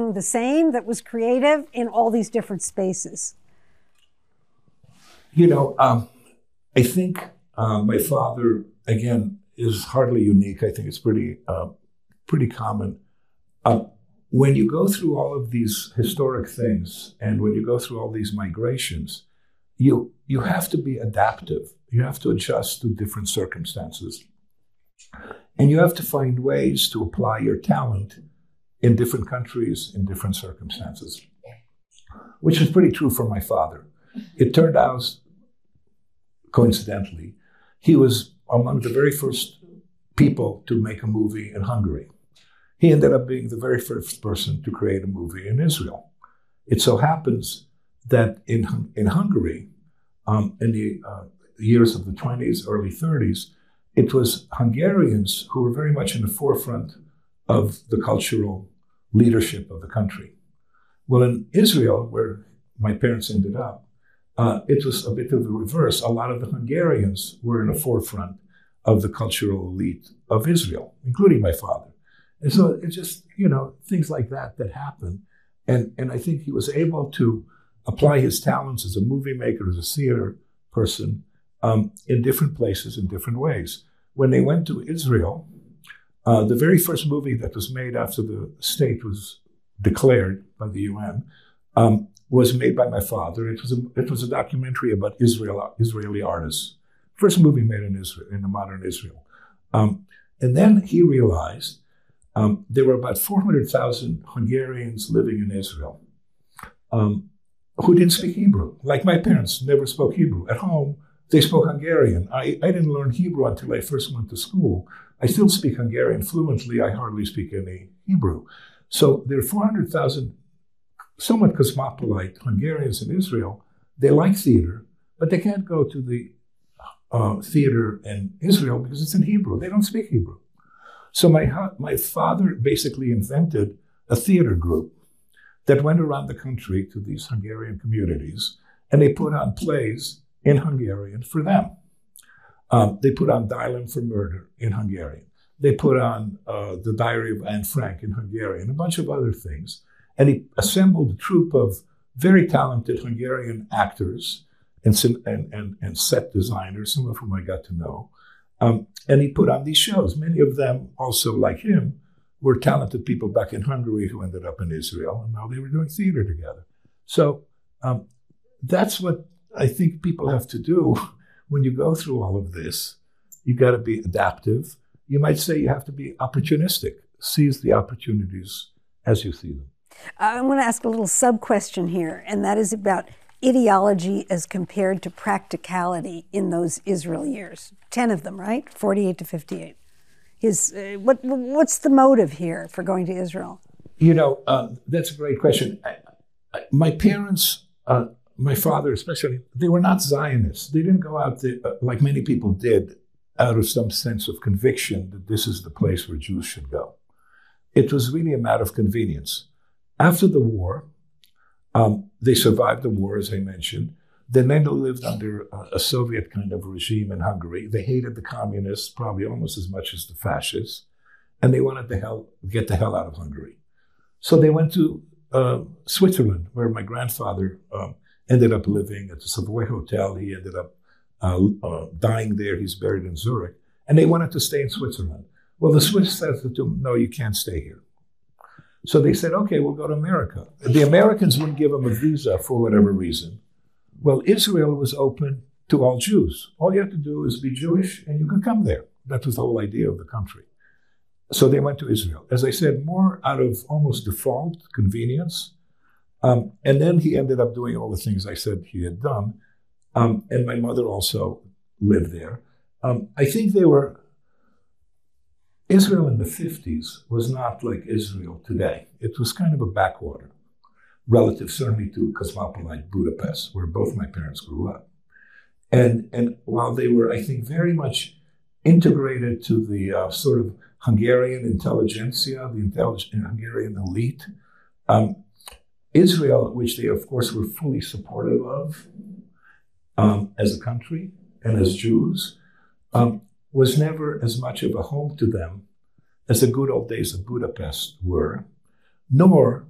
along the same that was creative in all these different spaces? I think my father, again, is hardly unique. I think it's pretty common. When you go through all of these historic things and when you go through all these migrations, you have to be adaptive. You have to adjust to different circumstances. And you have to find ways to apply your talent in different countries, in different circumstances, which is pretty true for my father. It turned out, coincidentally, he was among the very first people to make a movie in Hungary. He ended up being the very first person to create a movie in Israel. It so happens that in Hungary, in the years of the 20s, early 30s, it was Hungarians who were very much in the forefront of the cultural leadership of the country. Well, in Israel, where my parents ended up, it was a bit of the reverse. A lot of the Hungarians were in the forefront of the cultural elite of Israel, including my father. And so it's just, things like that happen. And I think he was able to apply his talents as a movie maker, as a theater person, in different places, in different ways. When they went to Israel, the very first movie that was made after the state was declared by the UN was made by my father. It was a documentary about Israeli artists. First movie made in Israel, in the modern Israel. And then he realized there were about 400,000 Hungarians living in Israel who didn't speak Hebrew. Like my parents never spoke Hebrew. At home, they spoke Hungarian. I didn't learn Hebrew until I first went to school. I still speak Hungarian fluently. I hardly speak any Hebrew. So there are 400,000 somewhat cosmopolite Hungarians in Israel. They like theater, but they can't go to the theater in Israel because it's in Hebrew. They don't speak Hebrew. So my father basically invented a theater group that went around the country to these Hungarian communities, and they put on plays in Hungarian for them. They put on Dial-M for Murder in Hungarian. They put on The Diary of Anne Frank in Hungarian, a bunch of other things. And he assembled a troupe of very talented Hungarian actors and set designers, some of whom I got to know. And he put on these shows. Many of them also, like him, were talented people back in Hungary who ended up in Israel, and now they were doing theater together. So that's what I think people have to do when you go through all of this. You got to be adaptive. You might say you have to be opportunistic, seize the opportunities as you see them. I want to ask a little sub-question here, and that is about ideology as compared to practicality in those Israel years. 10 of them, right? 48 to 58. What's the motive here for going to Israel? That's a great question. My parents, my father especially, they were not Zionists. They didn't go out there, like many people did, out of some sense of conviction that this is the place where Jews should go. It was really a matter of convenience. After the war, they survived the war, as I mentioned. Then they lived under a Soviet kind of regime in Hungary. They hated the communists probably almost as much as the fascists, and they wanted to get the hell out of Hungary. So they went to Switzerland, where my grandfather ended up living at the Savoy Hotel. He ended up dying there. He's buried in Zurich. And they wanted to stay in Switzerland. Well, the Swiss said to them, no, you can't stay here. So they said, okay, we'll go to America. The Americans wouldn't give them a visa for whatever reason. Well, Israel was open to all Jews. All you have to do is be Jewish and you can come there. That was the whole idea of the country. So they went to Israel. As I said, more out of almost default convenience. And then he ended up doing all the things I said he had done. And my mother also lived there. I think Israel in the 50s was not like Israel today. It was kind of a backwater, relative certainly to cosmopolite Budapest, where both my parents grew up. And while they were, I think, very much integrated to the sort of Hungarian intelligentsia, the Hungarian elite, Israel, which they, of course, were fully supportive of as a country and as Jews, was never as much of a home to them as the good old days of Budapest were, nor